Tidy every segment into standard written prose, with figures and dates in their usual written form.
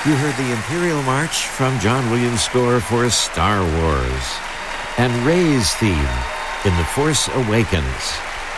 You heard the Imperial March from John Williams' score for Star Wars, and Rey's theme in The Force Awakens.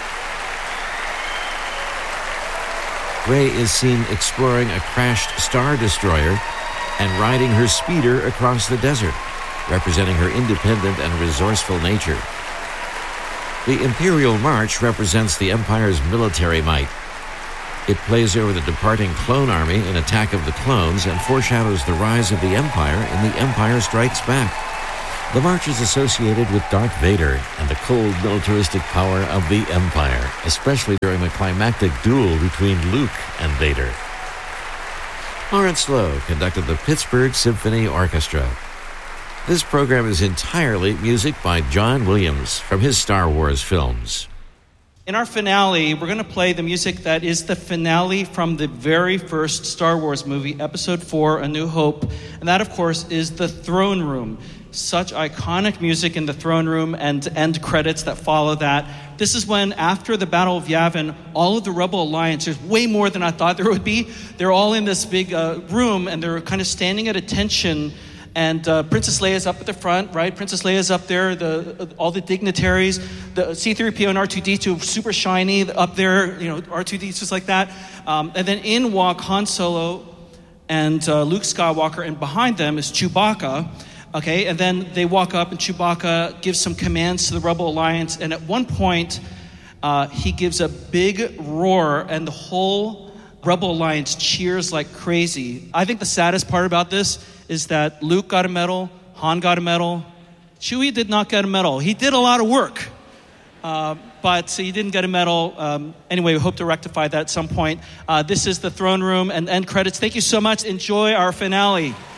Rey is seen exploring a crashed Star Destroyer and riding her speeder across the desert, representing her independent and resourceful nature. The Imperial March represents the Empire's military might. It plays over the departing clone army in Attack of the Clones and foreshadows the rise of the Empire in The Empire Strikes Back. The march is associated with Darth Vader and the cold militaristic power of the Empire, especially during the climactic duel between Luke and Vader. Lawrence Lowe conducted the Pittsburgh Symphony Orchestra. This program is entirely music by John Williams from his Star Wars films. In our finale, we're going to play the music that is the finale from the very first Star Wars movie, Episode 4, A New Hope. And that, of course, is The Throne Room. Such iconic music in The Throne Room and end credits that follow that. This is when, after the Battle of Yavin, all of the Rebel Alliance, there's way more than I thought there would be. They're all in this big room, and they're kind of standing at attention. And Princess Leia's up at the front, right? Princess Leia's up there, all the dignitaries, the C-3PO and R2-D2 super shiny up there, R2-D2 just like that. And then in walk Han Solo and Luke Skywalker, and behind them is Chewbacca. Okay, and then they walk up, and Chewbacca gives some commands to the Rebel Alliance, and at one point, he gives a big roar, and the whole Rebel Alliance cheers like crazy. I think the saddest part about this is that Luke got a medal, Han got a medal, Chewie did not get a medal. He did a lot of work, but he didn't get a medal. Anyway, we hope to rectify that at some point. This is The Throne Room and end credits. Thank you so much. Enjoy our finale.